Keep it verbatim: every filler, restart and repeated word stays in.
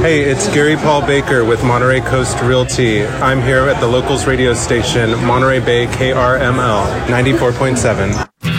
Hey, it's Gary Paul Baker with Monterey Coast Realty. I'm here at the Locals radio station, Monterey Bay K R M L ninety-four point seven.